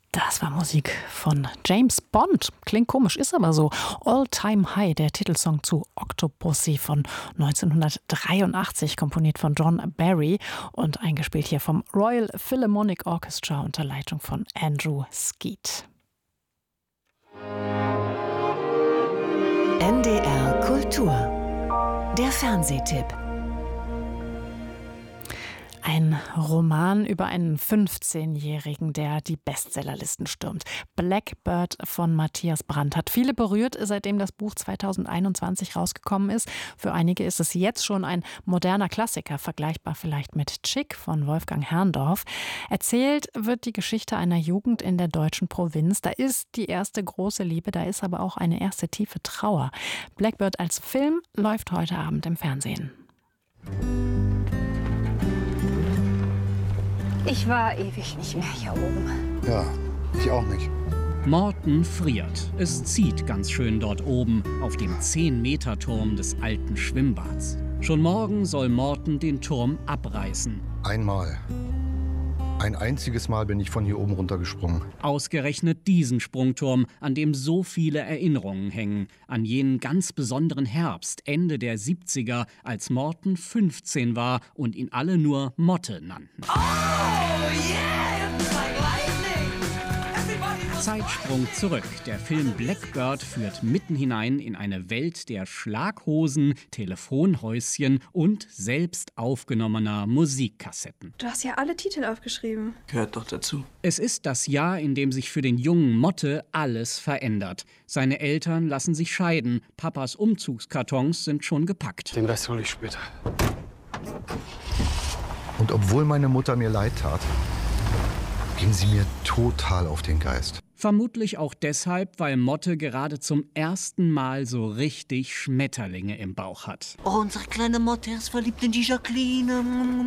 Das war Musik von James Bond. Klingt komisch, ist aber so. All Time High, der Titelsong zu Octopussy von 1983, komponiert von John Barry und eingespielt hier vom Royal Philharmonic Orchestra unter Leitung von Andrew Skeet. NDR Kultur. Der Fernsehtipp. Ein Roman über einen 15-Jährigen, der die Bestsellerlisten stürmt. Blackbird von Matthias Brandt hat viele berührt, seitdem das Buch 2021 rausgekommen ist. Für einige ist es jetzt schon ein moderner Klassiker, vergleichbar vielleicht mit Chick von Wolfgang Herrndorff. Erzählt wird die Geschichte einer Jugend in der deutschen Provinz. Da ist die erste große Liebe, da ist aber auch eine erste tiefe Trauer. Blackbird als Film läuft heute Abend im Fernsehen. Ich war ewig nicht mehr hier oben. Ja, ich auch nicht. Morten friert. Es zieht ganz schön dort oben auf dem 10-Meter-Turm des alten Schwimmbads. Schon morgen soll Morten den Turm abreißen. Einmal. Ein einziges Mal bin ich von hier oben runtergesprungen. Ausgerechnet diesen Sprungturm, an dem so viele Erinnerungen hängen. An jenen ganz besonderen Herbst, Ende der 70er, als Morten 15 war und ihn alle nur Motte nannten. Oh, yeah, it's like lightning. Zeitsprung zurück. Der Film Blackbird führt mitten hinein in eine Welt der Schlaghosen, Telefonhäuschen und selbst aufgenommener Musikkassetten. Du hast ja alle Titel aufgeschrieben. Gehört doch dazu. Es ist das Jahr, in dem sich für den jungen Motte alles verändert. Seine Eltern lassen sich scheiden. Papas Umzugskartons sind schon gepackt. Den Rest hole ich später. Und obwohl meine Mutter mir leid tat, ging sie mir total auf den Geist. Vermutlich auch deshalb, weil Motte gerade zum ersten Mal so richtig Schmetterlinge im Bauch hat. Oh, unsere kleine Motte ist verliebt in die Jacqueline.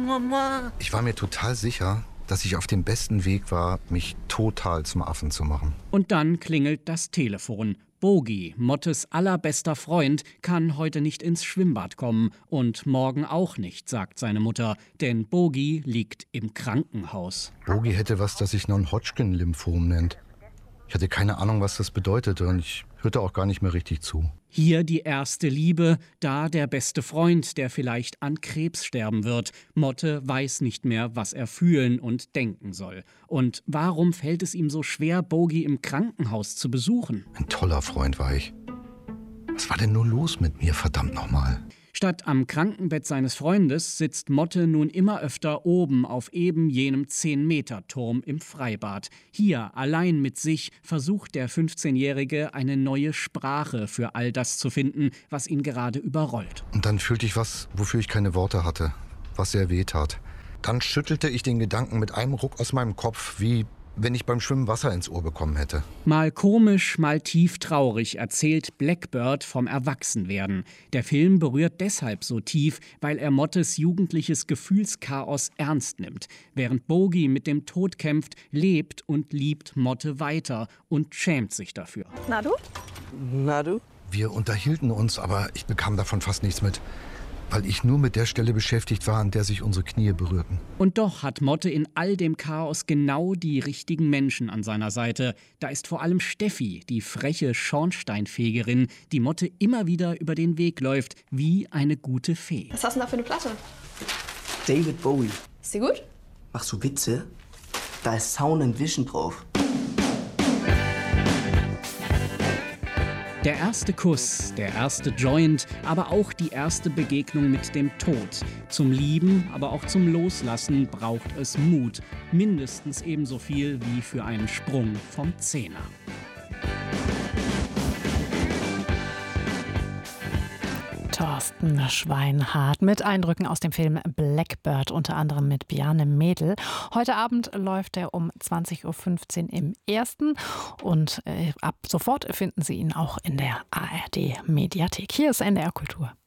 Ich war mir total sicher, dass ich auf dem besten Weg war, mich total zum Affen zu machen. Und dann klingelt das Telefon. Bogi, Mottes allerbester Freund, kann heute nicht ins Schwimmbad kommen und morgen auch nicht, sagt seine Mutter, denn Bogi liegt im Krankenhaus. Bogi hätte was, das sich Non-Hodgkin-Lymphom nennt. Ich hatte keine Ahnung, was das bedeutete und ich hörte auch gar nicht mehr richtig zu. Hier die erste Liebe, da der beste Freund, der vielleicht an Krebs sterben wird. Motte weiß nicht mehr, was er fühlen und denken soll. Und warum fällt es ihm so schwer, Bogi im Krankenhaus zu besuchen? Ein toller Freund war ich. Was war denn nur los mit mir, verdammt nochmal? Statt am Krankenbett seines Freundes sitzt Motte nun immer öfter oben auf eben jenem 10-Meter-Turm im Freibad. Hier, allein mit sich, versucht der 15-Jährige eine neue Sprache für all das zu finden, was ihn gerade überrollt. Und dann fühlte ich was, wofür ich keine Worte hatte, was sehr weh tat. Dann schüttelte ich den Gedanken mit einem Ruck aus meinem Kopf, wie wenn ich beim Schwimmen Wasser ins Ohr bekommen hätte. Mal komisch, mal tief traurig erzählt Blackbird vom Erwachsenwerden. Der Film berührt deshalb so tief, weil er Mottes jugendliches Gefühlschaos ernst nimmt. Während Bogi mit dem Tod kämpft, lebt und liebt Motte weiter und schämt sich dafür. Na du? Na du? Wir unterhielten uns, aber ich bekam davon fast nichts mit, weil ich nur mit der Stelle beschäftigt war, an der sich unsere Knie berührten. Und doch hat Motte in all dem Chaos genau die richtigen Menschen an seiner Seite. Da ist vor allem Steffi, die freche Schornsteinfegerin, die Motte immer wieder über den Weg läuft, wie eine gute Fee. Was hast du denn da für eine Platte? David Bowie. Ist die gut? Machst du Witze? Da ist Sound and Vision drauf. Der erste Kuss, der erste Joint, aber auch die erste Begegnung mit dem Tod. Zum Lieben, aber auch zum Loslassen braucht es Mut. Mindestens ebenso viel wie für einen Sprung vom Zehner. Thorsten Schweinhardt mit Eindrücken aus dem Film Blackbird, unter anderem mit Bjarne Mädel. Heute Abend läuft er um 20.15 Uhr im Ersten und ab sofort finden Sie ihn auch in der ARD-Mediathek. Hier ist NDR Kultur.